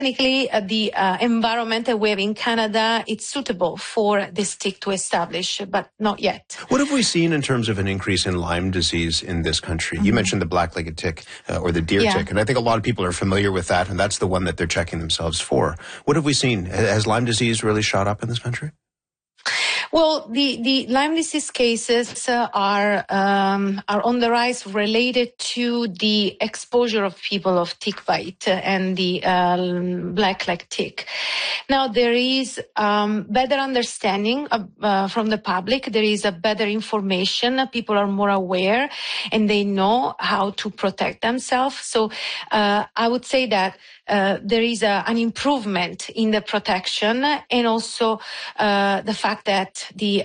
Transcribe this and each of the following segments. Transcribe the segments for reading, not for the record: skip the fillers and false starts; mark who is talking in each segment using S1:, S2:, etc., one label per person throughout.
S1: technically, the environment that we have in Canada, it's suitable for this tick to establish, but not yet.
S2: What have we seen in terms of an increase in Lyme disease in this country? You mentioned the black-legged tick or the deer tick, and I think a lot of people are familiar with that, and that's the one that they're checking themselves for. What have we seen? Has Lyme disease really shot up in this country?
S1: Well, the Lyme disease cases are on the rise related to the exposure of people of tick bite and the black-leg tick. Now, there is better understanding from the public. There is a better information. People are more aware and they know how to protect themselves. So I would say that there is an improvement in the protection, and also the fact that the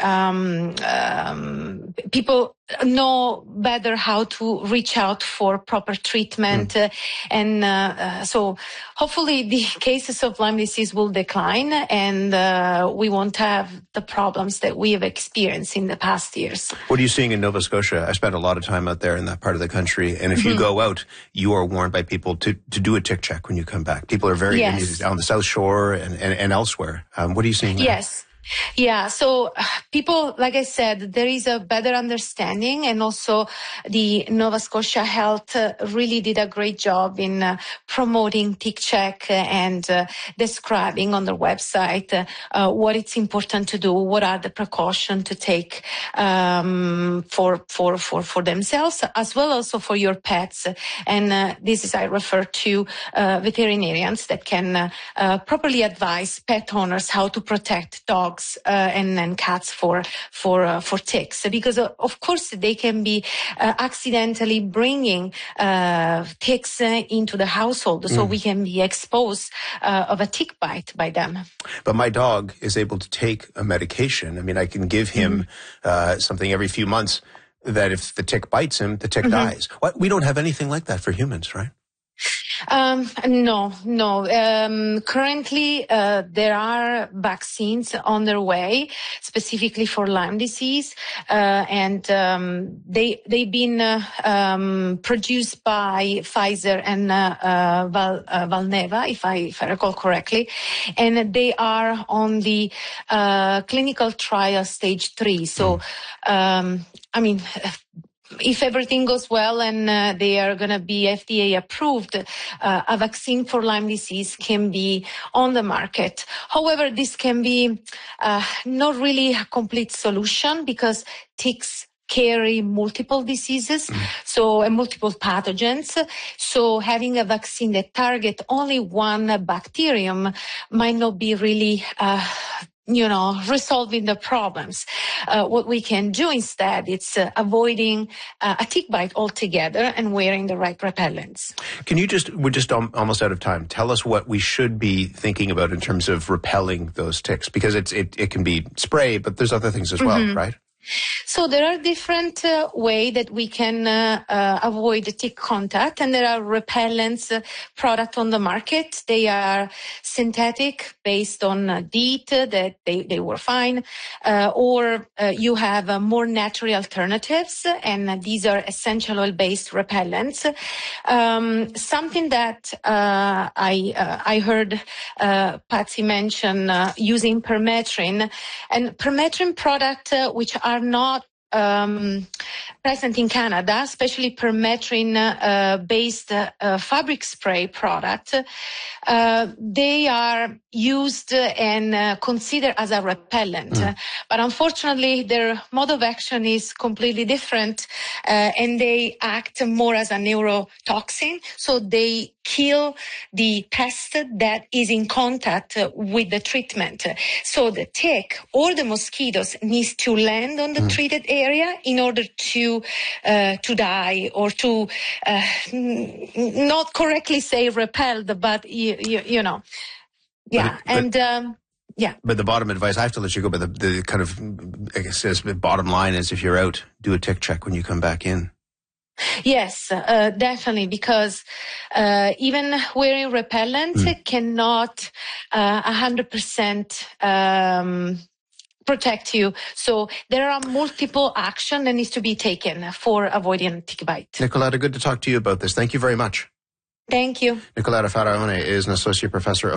S1: people know better how to reach out for proper treatment, and so hopefully the cases of Lyme disease will decline, and we won't have the problems that we have experienced in the past years.
S2: What are you seeing in Nova Scotia? I spent a lot of time out there in that part of the country, and if you go out, you are warned by people to do a tick check when you come back. People are very on the South Shore and elsewhere. What are you seeing there?
S1: Yes. Yeah, so people, like I said, there is a better understanding, and also the Nova Scotia Health really did a great job in promoting tick check and describing on their website what it's important to do, what are the precautions to take for themselves, as well also for your pets. And this is, I refer to veterinarians that can properly advise pet owners how to protect dogs and cats for ticks, because of course they can be accidentally bringing ticks into the household, so we can be exposed of a tick bite by them.
S2: But my dog is able to take a medication. I mean, I can give him something every few months that if the tick bites him, the tick dies. We don't have anything like that for humans, right?
S1: No. Currently, there are vaccines on their way, specifically for Lyme disease, and they've been produced by Pfizer and Valneva, if I recall correctly, and they are on the clinical trial stage 3. So, I mean, if everything goes well and they are going to be FDA approved, a vaccine for Lyme disease can be on the market. However, this can be not really a complete solution, because ticks carry multiple diseases, and multiple pathogens. So having a vaccine that targets only one bacterium might not be really resolving the problems. What we can do instead, it's avoiding a tick bite altogether and wearing the right repellents.
S2: Can you we're just almost out of time. Tell us what we should be thinking about in terms of repelling those ticks, because it can be spray, but there's other things as well, right?
S1: So there are different ways that we can avoid tick contact, and there are repellents product on the market. They are synthetic, based on DEET, that they were fine, or you have more natural alternatives, and these are essential oil-based repellents. Something that I heard Patsy mention using permethrin, and permethrin product which are not present in Canada, especially permethrin-based fabric spray product. They are used and considered as a repellent. But unfortunately, their mode of action is completely different, and they act more as a neurotoxin. So they kill the pest that is in contact with the treatment. So the tick or the mosquitoes needs to land on the treated area in order to die, or to not correctly say repelled, but you know. Yeah, But
S2: the bottom advice, I have to let you go, but the kind of, I guess, the bottom line is, if you're out, do a tick check when you come back in.
S1: Yes, definitely, because even wearing repellent cannot 100% protect you. So there are multiple actions that needs to be taken for avoiding tick bite.
S2: Nicoletta, good to talk to you about this. Thank you very much.
S1: Thank you.
S2: Nicoletta Faraone is an associate professor